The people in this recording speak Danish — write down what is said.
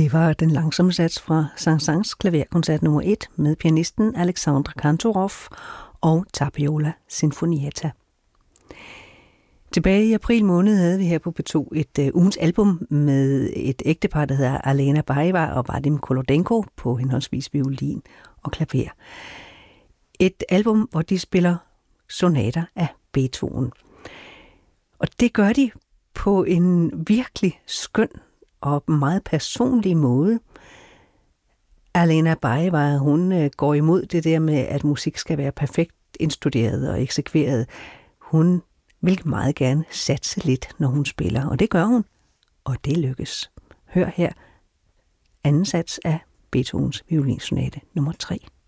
Det var den langsomme sats fra Saint-Saëns klaverkoncert nummer 1 med pianisten Alexandre Kantorov og Tapiola Sinfonietta. Tilbage i april måned havde vi her på P2 et ugens album med et ægtepar, der hedder Alena Baiva og Vadim Kolodenko på henholdsvis violin og klaver. Et album, hvor de spiller sonater af Beethoven. Og det gør de på en virkelig skøn og meget personlig måde. Alena Baiva, hun går imod det der med, at musik skal være perfekt indstuderet og eksekveret. Hun vil meget gerne satse lidt, når hun spiller, og det gør hun, og det lykkes. Hør her anden sats af Beethovens violinsonate nummer 3.